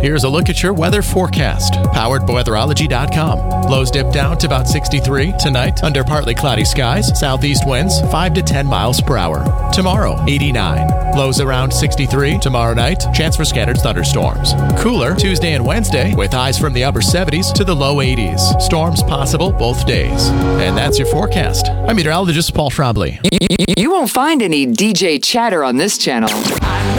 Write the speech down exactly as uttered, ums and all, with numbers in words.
Here's a look at your weather forecast, powered by weatherology dot com. Lows dip down to about sixty-three tonight under partly cloudy skies, southeast winds five to ten miles per hour. Tomorrow, eighty-nine. Lows around sixty-three. Tomorrow night, chance for scattered thunderstorms. Cooler Tuesday and Wednesday with highs from the upper seventies to the low eighties. Storms possible both days. And that's your forecast. I'm meteorologist Paul Trombley. You won't find any D J chatter on this channel.